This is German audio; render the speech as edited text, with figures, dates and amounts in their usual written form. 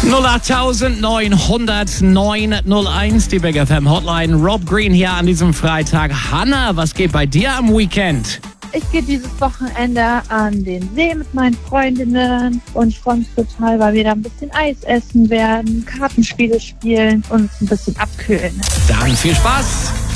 08900 die Big FM Hotline. Rob Green hier an diesem Freitag. Hanna, was geht bei dir am Weekend? Ich gehe dieses Wochenende an den See mit meinen Freundinnen und ich freue mich total, weil wir da ein bisschen Eis essen werden, Kartenspiele spielen und uns ein bisschen abkühlen. Dann viel Spaß!